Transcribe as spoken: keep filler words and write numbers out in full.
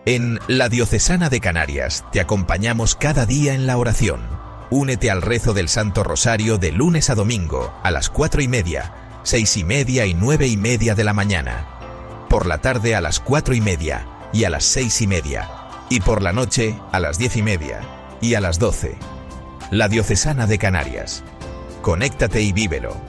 En La Diocesana de Canarias te acompañamos cada día en la oración. Únete al rezo del Santo Rosario de lunes a domingo a las cuatro y media, seis y media y nueve y media de la mañana. Por la tarde a las cuatro y media y a las seis y media. Y por la noche a las diez y media y a las doce. La Diocesana de Canarias. Conéctate y vívelo.